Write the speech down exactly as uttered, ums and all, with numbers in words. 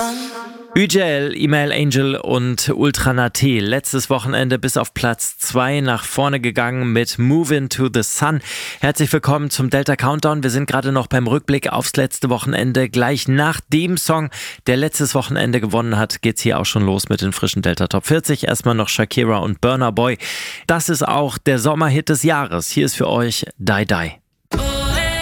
Ü J L, Email Angel und Ultra Naté. Letztes Wochenende bis auf Platz zwei nach vorne gegangen mit Move Into the Sun. Herzlich willkommen zum Delta Countdown. Wir sind gerade noch beim Rückblick aufs letzte Wochenende. Gleich nach dem Song, der letztes Wochenende gewonnen hat, geht's hier auch schon los mit den frischen Delta Top vierzig. Erstmal noch Shakira und Burna Boy. Das ist auch der Sommerhit des Jahres. Hier ist für euch Die Die.